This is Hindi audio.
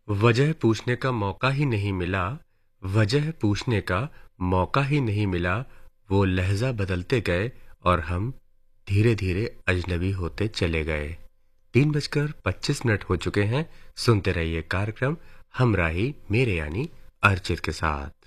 वजह पूछने का मौका ही नहीं मिला, वजह पूछने का मौका ही नहीं मिला, वो लहज़ा बदलते गए और हम धीरे-धीरे अजनबी होते चले गए। 3:25 हो चुके हैं। सुनते रहिए कार्यक्रम हमराही मेरे यानी अर्चित के साथ।